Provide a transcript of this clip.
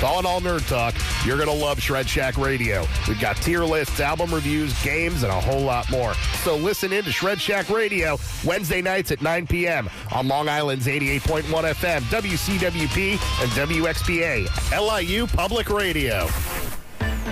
calling all Nerd Talk. You're going to love Shred Shack Radio. We've got tier lists, album reviews, games, and a whole lot more. So listen in to Shred Shack Radio Wednesday nights at 9 p.m. on Long Island's 88.1 FM, WCWP, and WXPA, LIU Public Radio.